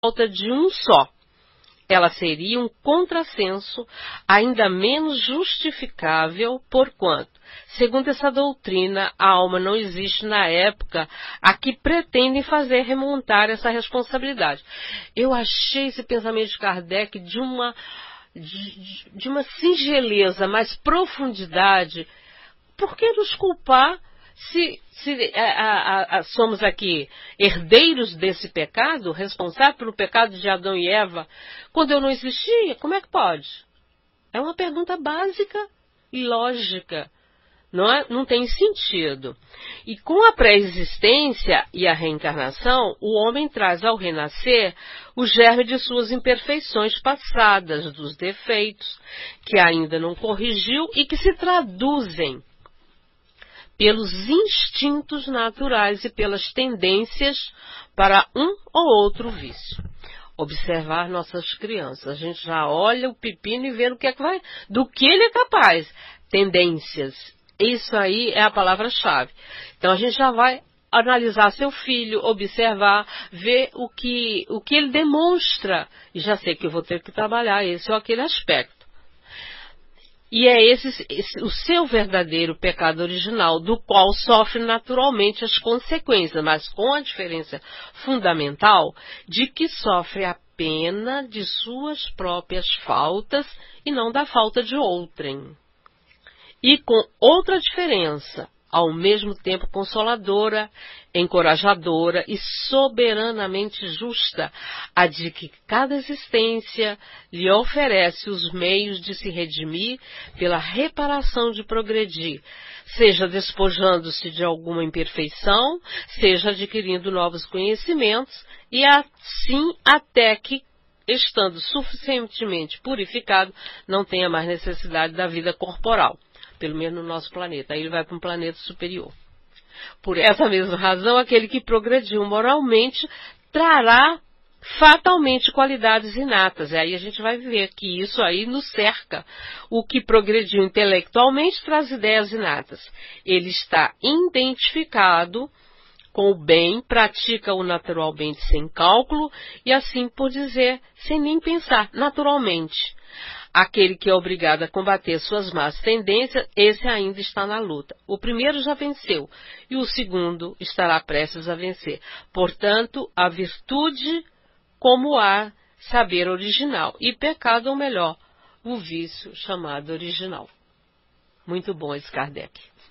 falta de um só. Ela seria um contrassenso ainda menos justificável, porquanto, segundo essa doutrina, a alma não existe na época a que pretendem fazer remontar essa responsabilidade. Eu achei esse pensamento de Kardec de uma singeleza, mais profundidade. Por que nos culpar se somos aqui herdeiros desse pecado, responsáveis pelo pecado de Adão e Eva, quando eu não existia? Como é que pode? É uma pergunta básica e lógica. Não tem sentido. E com a pré-existência e a reencarnação, o homem traz ao renascer o germe de suas imperfeições passadas, dos defeitos que ainda não corrigiu e que se traduzem pelos instintos naturais e pelas tendências para um ou outro vício. Observar nossas crianças. A gente já olha o pepino e vê do que ele é capaz. Tendências. Isso aí é a palavra-chave. Então a gente já vai analisar seu filho, observar, ver o que ele demonstra. E já sei que eu vou ter que trabalhar esse ou aquele aspecto. E é esse o seu verdadeiro pecado original, do qual sofre naturalmente as consequências, mas com a diferença fundamental de que sofre a pena de suas próprias faltas e não da falta de outrem. E com outra diferença, ao mesmo tempo consoladora, encorajadora e soberanamente justa, a de que cada existência lhe oferece os meios de se redimir pela reparação de progredir, seja despojando-se de alguma imperfeição, seja adquirindo novos conhecimentos, e assim até que, estando suficientemente purificado, não tenha mais necessidade da vida corporal. Pelo menos no nosso planeta. Aí ele vai para um planeta superior. Por essa mesma razão, aquele que progrediu moralmente trará fatalmente qualidades inatas. E aí a gente vai ver que isso aí nos cerca. O que progrediu intelectualmente traz ideias inatas. Ele está identificado com o bem, pratica-o naturalmente sem cálculo e assim por dizer, sem nem pensar, naturalmente. Aquele que é obrigado a combater suas más tendências, esse ainda está na luta. O primeiro já venceu e o segundo estará prestes a vencer. Portanto, a virtude como há saber original e pecado, ou melhor, o vício chamado original. Muito bom esse Kardec.